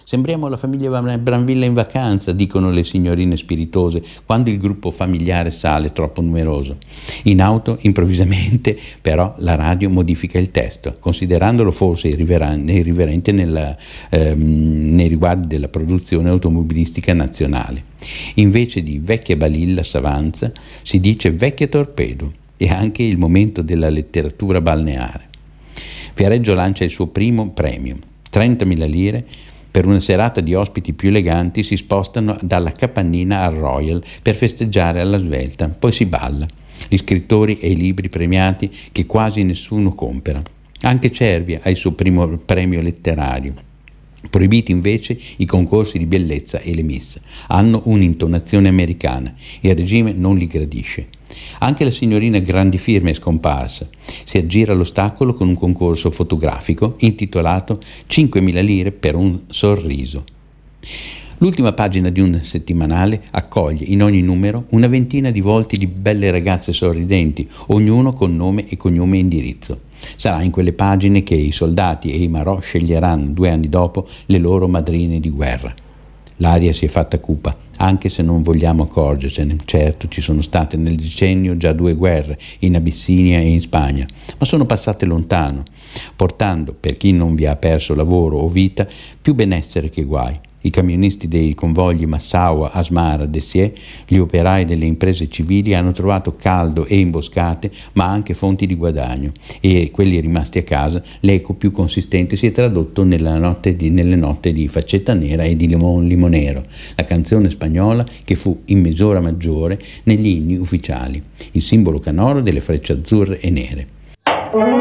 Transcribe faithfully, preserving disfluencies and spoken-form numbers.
Sembriamo la famiglia Brambilla in vacanza, dicono le signorine spiritose, quando il gruppo familiare sale troppo numeroso. In auto, improvvisamente, però, la radio modifica il testo, considerandolo forse irriverente nella, ehm, nei riguardi della produzione automobilistica nazionale. Invece di vecchia balilla s'avanza, si dice vecchia torpedo, e anche il momento della letteratura balneare. Viareggio lancia il suo primo premio, trentamila lire. Per una serata di ospiti più eleganti si spostano dalla capannina al Royal per festeggiare alla svelta, poi si balla. Gli scrittori e i libri premiati che quasi nessuno compra. Anche Cervia ha il suo primo premio letterario. Proibiti invece i concorsi di bellezza e le miss. Hanno un'intonazione americana. Il regime non li gradisce. Anche la signorina Grandi Firme è scomparsa. Si aggira l'ostacolo con un concorso fotografico intitolato cinquemila lire per un sorriso. L'ultima pagina di un settimanale accoglie in ogni numero una ventina di volti di belle ragazze sorridenti, ognuno con nome e cognome e indirizzo. Sarà in quelle pagine che i soldati e i marò sceglieranno due anni dopo le loro madrine di guerra. L'aria si è fatta cupa, anche se non vogliamo accorgersene. Certo, ci sono state nel decennio già due guerre, in Abissinia e in Spagna, ma sono passate lontano, portando, per chi non vi ha perso lavoro o vita, più benessere che guai. I camionisti dei convogli Massaua, Asmara, Dessier, gli operai delle imprese civili hanno trovato caldo e imboscate, ma anche fonti di guadagno, e quelli rimasti a casa, l'eco più consistente si è tradotto nella notte di, nelle notte di Faccetta Nera e di Limon Limonero, la canzone spagnola che fu in misura maggiore negli inni ufficiali, il simbolo canoro delle frecce azzurre e nere.